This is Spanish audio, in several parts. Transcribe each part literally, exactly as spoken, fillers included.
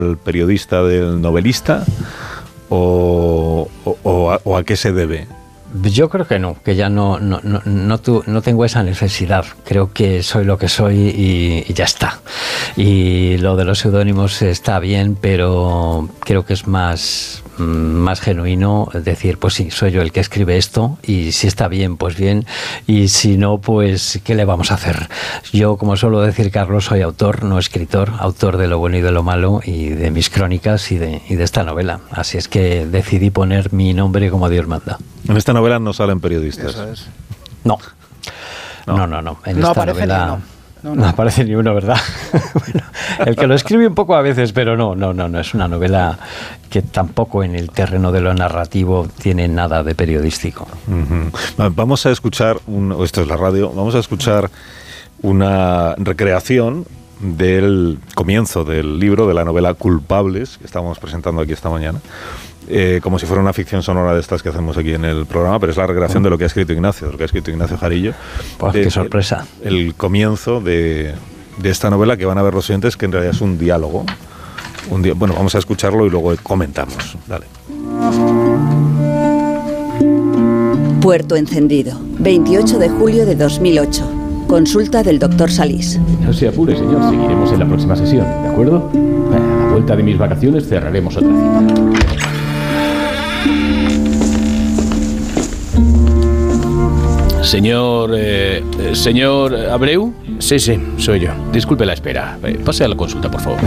el periodista del novelista o, o, o, a, o a qué se debe? Yo creo que no, que ya no, no, no, no, tu, no tengo esa necesidad. Creo que soy lo que soy y, y ya está. Y lo de los seudónimos está bien, pero creo que es más, más genuino decir, pues sí, soy yo el que escribe esto y si está bien, pues bien, y si no, pues ¿qué le vamos a hacer? Yo, como suelo decir, Carlos, soy autor, no escritor, autor de Lo bueno y de lo malo y de mis crónicas y de, y de esta novela. Así es que decidí poner mi nombre como Dios manda. En esta novela no salen periodistas. Eso es. No. No, no, no. no. En no esta aparece novela ni uno. No, no. no aparece ni uno, ¿verdad? Bueno, el que lo escribe un poco a veces, pero no, no, no, no. Es una novela que tampoco en el terreno de lo narrativo tiene nada de periodístico. Uh-huh. Vamos a escuchar, un, esto es la radio, vamos a escuchar una recreación del comienzo del libro, de la novela Culpables, que estamos presentando aquí esta mañana. Eh, como si fuera una ficción sonora de estas que hacemos aquí en el programa, pero es la recreación de lo que ha escrito Ignacio, de lo que ha escrito Ignacio Jarillo. Pues de, qué sorpresa. El, el comienzo de, de esta novela, que van a ver los oyentes, que en realidad es un diálogo. Un di- bueno, vamos a escucharlo y luego comentamos. Dale. Puerto Encendido, veintiocho de julio de dos mil ocho. Consulta del doctor Salís. No se apure, señor. Seguiremos en la próxima sesión, ¿de acuerdo? A la vuelta de mis vacaciones cerraremos otra cita. Señor... Eh, señor Abreu. Sí, sí, soy yo. Disculpe la espera. Eh, pase a la consulta, por favor.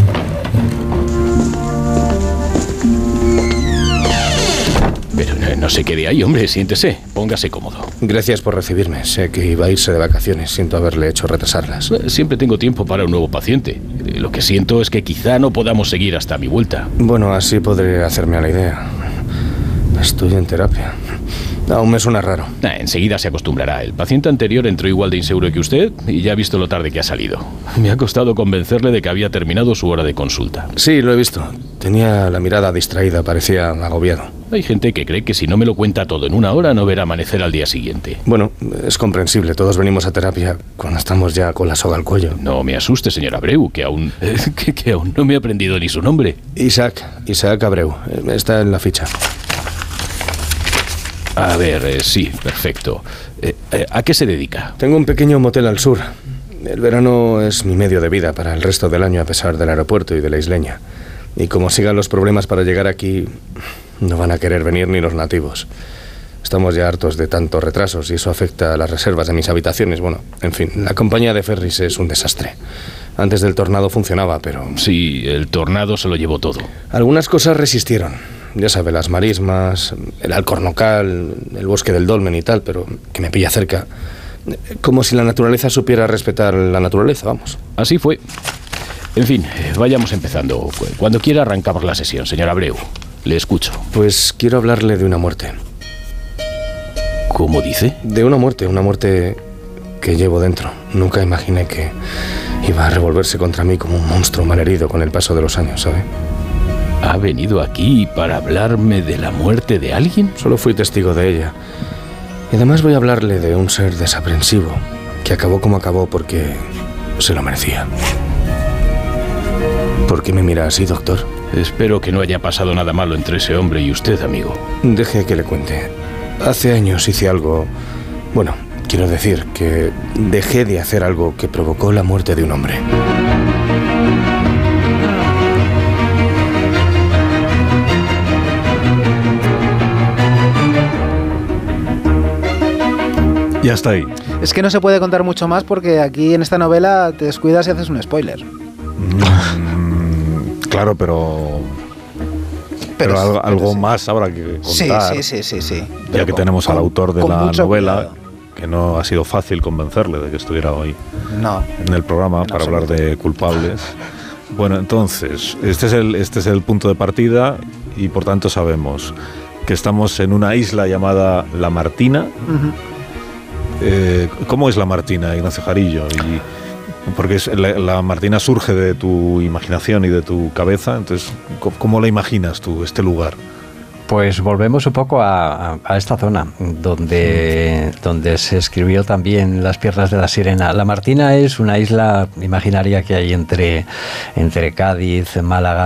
Pero no, no se quede ahí, hombre. Siéntese. Póngase cómodo. Gracias por recibirme. Sé que iba a irse de vacaciones. Siento haberle hecho retrasarlas. Eh, Siempre tengo tiempo para un nuevo paciente. Eh, Lo que siento es que quizá no podamos seguir hasta mi vuelta. Bueno, así podré hacerme a la idea. Estoy en terapia. Aún me suena raro. Ah, enseguida se acostumbrará. El paciente anterior entró igual de inseguro que usted y ya ha visto lo tarde que ha salido. Me ha costado convencerle de que había terminado su hora de consulta. Sí, lo he visto. Tenía la mirada distraída, parecía agobiado. Hay gente que cree que si no me lo cuenta todo en una hora no verá amanecer al día siguiente. Bueno, es comprensible. Todos venimos a terapia cuando estamos ya con la soga al cuello. No me asuste, señor Abreu, que aún, que, que aún no me he aprendido ni su nombre. Isaac, Isaac Abreu. Está en la ficha. A ver, eh, sí, perfecto. Eh, eh, ¿A qué se dedica? Tengo un pequeño motel al sur. El verano es mi medio de vida para el resto del año a pesar del aeropuerto y de la isleña. Y como sigan los problemas para llegar aquí, no van a querer venir ni los nativos. Estamos ya hartos de tantos retrasos y eso afecta a las reservas de mis habitaciones. Bueno, en fin, la compañía de ferries es un desastre. Antes del tornado funcionaba, pero... Sí, el tornado se lo llevó todo. Algunas cosas resistieron. Ya sabe, las marismas, el alcornocal, el bosque del dolmen y tal, pero que me pilla cerca. Como si la naturaleza supiera respetar la naturaleza, vamos. Así fue. En fin, vayamos empezando. Cuando quiera arrancamos la sesión, señor Abreu. Le escucho. Pues quiero hablarle de una muerte. ¿Cómo dice? De una muerte, una muerte que llevo dentro. Nunca imaginé que iba a revolverse contra mí como un monstruo malherido con el paso de los años, ¿sabe? ¿Ha venido aquí para hablarme de la muerte de alguien? Solo fui testigo de ella. Y además voy a hablarle de un ser desaprensivo que acabó como acabó porque se lo merecía. ¿Por qué me mira así, doctor? Espero que no haya pasado nada malo entre ese hombre y usted, amigo. Deje que le cuente. Hace años hice algo... Bueno, quiero decir que dejé de hacer algo que provocó la muerte de un hombre. Ya está ahí. Es que no se puede contar mucho más porque aquí en esta novela te descuidas y haces un spoiler. Mm, claro, pero... Pero, pero algo, algo sí. más habrá que contar. Sí, sí, sí, sí, sí. Ya pero que con, tenemos al con, autor de la novela, cuidado. Que no ha sido fácil convencerle de que estuviera hoy no, en el programa para hablar de culpables. Bueno, entonces, este es el, este es el punto de partida y por tanto sabemos que estamos en una isla llamada La Martina. Uh-huh. Eh, ¿Cómo es La Martina, Ignacio Jarillo? Y, porque es, la, la Martina surge de tu imaginación y de tu cabeza, entonces, ¿cómo, cómo la imaginas tú, este lugar? Pues volvemos un poco a, a, a esta zona donde, donde se escribió también Las piernas de la sirena. La Martina es una isla imaginaria que hay entre, entre Cádiz, Málaga